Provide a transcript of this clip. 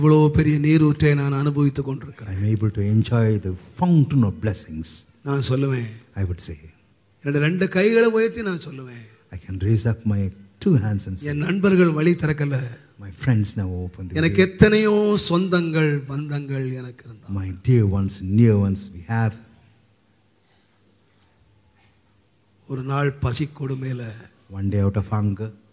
இவ்வளவு பெரிய நீரூற்றை நான் அனுபவித்துக் கொண்டிருக்கிறேன். I'm able to enjoy the fountain of blessings. நான் சொல்லுவேன், I would say. என்னோட 2 கைகளை உயர்த்தி நான் சொல்லுவேன், I can raise up my 2 hands and say, என் நண்பர்கள் வழி திறக்கல, my friends now open the எனக்கு way. எத்தனையோ சொந்தங்கள் பந்தங்கள் எனக்கு இருந்தா, My dear ones, near ones we have. ஒரு நாள் பசி கொடுமையில One day out of hunger,